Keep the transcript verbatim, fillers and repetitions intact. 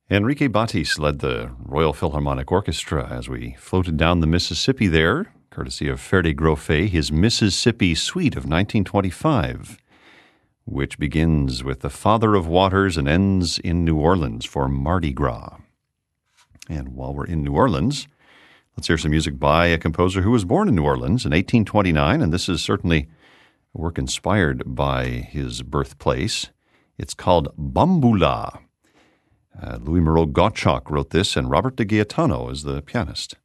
Enrique Batis led the Royal Philharmonic Orchestra as we floated down the Mississippi there, courtesy of Ferde Groffet, his Mississippi Suite of nineteen twenty-five, which begins with the Father of Waters and ends in New Orleans for Mardi Gras. And while we're in New Orleans, let's hear some music by a composer who was born in New Orleans in eighteen twenty-nine, and this is certainly a work inspired by his birthplace. It's called Bamboula. Uh, Louis Moreau Gottschalk wrote this, and Robert de Gaetano is the pianist.